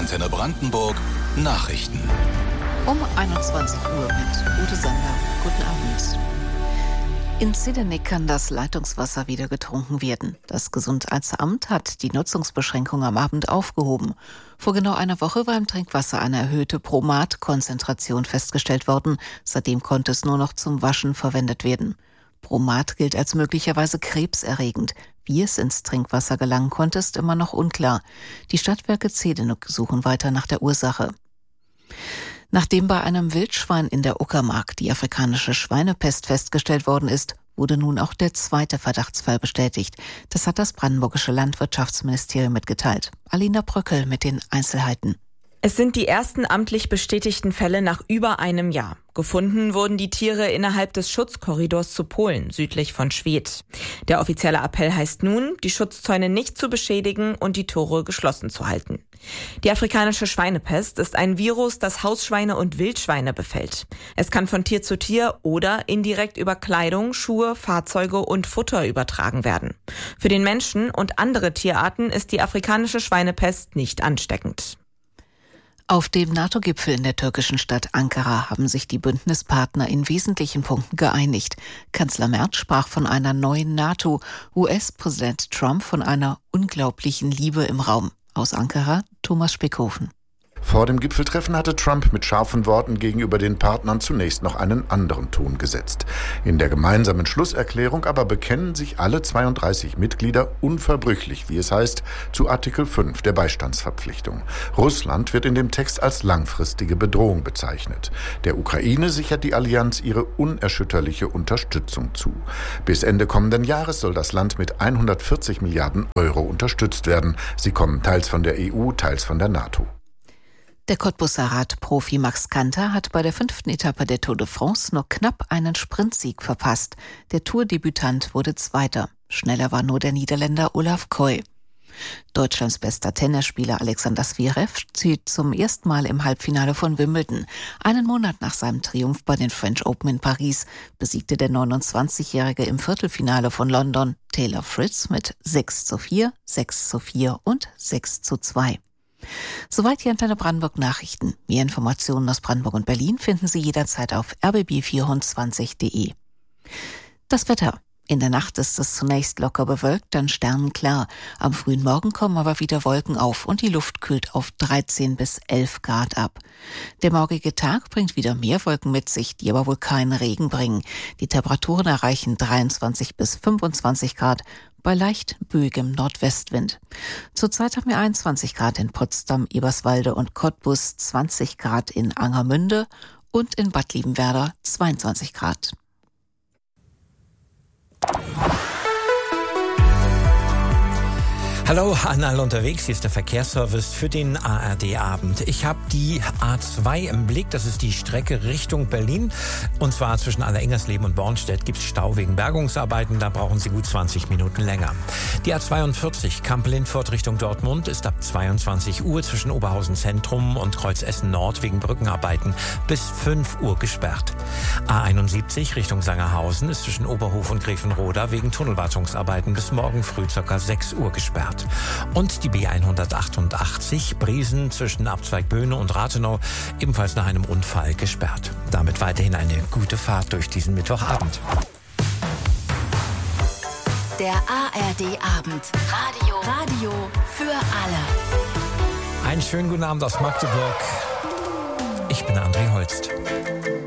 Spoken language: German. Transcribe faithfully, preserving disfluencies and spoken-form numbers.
Antenne Brandenburg Nachrichten. Um einundzwanzig Uhr mit Ute Sander. Guten Abend. In Zillenig kann das Leitungswasser wieder getrunken werden. Das Gesundheitsamt hat die Nutzungsbeschränkung am Abend aufgehoben. Vor genau einer Woche war im Trinkwasser eine erhöhte Bromat-Konzentration festgestellt worden. Seitdem konnte es nur noch zum Waschen verwendet werden. Bromat gilt als möglicherweise krebserregend. Wie es ins Trinkwasser gelangen konnte, ist immer noch unklar. Die Stadtwerke Zillenig suchen weiter nach der Ursache. Nachdem bei einem Wildschwein in der Uckermark die afrikanische Schweinepest festgestellt worden ist, wurde nun auch der zweite Verdachtsfall bestätigt. Das hat das brandenburgische Landwirtschaftsministerium mitgeteilt. Alina Bröckel mit den Einzelheiten. Es sind die ersten amtlich bestätigten Fälle nach über einem Jahr. Gefunden wurden die Tiere innerhalb des Schutzkorridors zu Polen, südlich von Schwedt. Der offizielle Appell heißt nun, die Schutzzäune nicht zu beschädigen und die Tore geschlossen zu halten. Die afrikanische Schweinepest ist ein Virus, das Hausschweine und Wildschweine befällt. Es kann von Tier zu Tier oder indirekt über Kleidung, Schuhe, Fahrzeuge und Futter übertragen werden. Für den Menschen und andere Tierarten ist die afrikanische Schweinepest nicht ansteckend. Auf dem NATO-Gipfel in der türkischen Stadt Ankara haben sich die Bündnispartner in wesentlichen Punkten geeinigt. Kanzler Merz sprach von einer neuen NATO, U S-Präsident Trump von einer unglaublichen Liebe im Raum. Aus Ankara, Thomas Spickhofen. Vor dem Gipfeltreffen hatte Trump mit scharfen Worten gegenüber den Partnern zunächst noch einen anderen Ton gesetzt. In der gemeinsamen Schlusserklärung aber bekennen sich alle zweiunddreißig Mitglieder unverbrüchlich, wie es heißt, zu Artikel fünf der Beistandsverpflichtung. Russland wird in dem Text als langfristige Bedrohung bezeichnet. Der Ukraine sichert die Allianz ihre unerschütterliche Unterstützung zu. Bis Ende kommenden Jahres soll das Land mit hundertvierzig Milliarden Euro unterstützt werden. Sie kommen teils von der E U, teils von der NATO. Der Cottbuser Radprofi Max Kanter hat bei der fünften Etappe der Tour de France nur knapp einen Sprintsieg verpasst. Der Tourdebütant wurde Zweiter. Schneller war nur der Niederländer Olaf Koy. Deutschlands bester Tennisspieler Alexander Zverev zieht zum ersten Mal im Halbfinale von Wimbledon. Einen Monat nach seinem Triumph bei den French Open in Paris besiegte der neunundzwanzigjährige im Viertelfinale von London Taylor Fritz mit sechs zu vier, sechs zu vier und sechs zu zwei. Soweit die Antenne Brandenburg Nachrichten. Mehr Informationen aus Brandenburg und Berlin finden Sie jederzeit auf r b b vierundzwanzig punkt d e. Das Wetter. In der Nacht ist es zunächst locker bewölkt, dann sternenklar. Am frühen Morgen kommen aber wieder Wolken auf und die Luft kühlt auf dreizehn bis elf Grad ab. Der morgige Tag bringt wieder mehr Wolken mit sich, die aber wohl keinen Regen bringen. Die Temperaturen erreichen dreiundzwanzig bis fünfundzwanzig Grad bei leicht böigem Nordwestwind. Zurzeit haben wir einundzwanzig Grad in Potsdam, Eberswalde und Cottbus, zwanzig Grad in Angermünde und in Bad Liebenwerda zweiundzwanzig Grad. Hallo an alle unterwegs, hier ist der Verkehrsservice für den A R D-Abend. Ich habe die A zwei im Blick, das ist die Strecke Richtung Berlin. Und zwar zwischen Allerengersleben und Bornstedt gibt es Stau wegen Bergungsarbeiten, da brauchen Sie gut zwanzig Minuten länger. Die A zweiundvierzig Kampel-Lindfort Richtung Dortmund ist ab zweiundzwanzig Uhr zwischen Oberhausen Zentrum und Kreuz-Essen Nord wegen Brückenarbeiten bis fünf Uhr gesperrt. A einundsiebzig Richtung Sangerhausen ist zwischen Oberhof und Grevenroda wegen Tunnelwartungsarbeiten bis morgen früh ca. sechs Uhr gesperrt. Und die B hundertachtundachtzig Briesen zwischen Abzweig Böhne und Rathenau ebenfalls nach einem Unfall gesperrt. Damit weiterhin eine gute Fahrt durch diesen Mittwochabend. Der A R D-Abend. Radio. Radio für alle. Einen schönen guten Abend aus Magdeburg. Ich bin André Holst.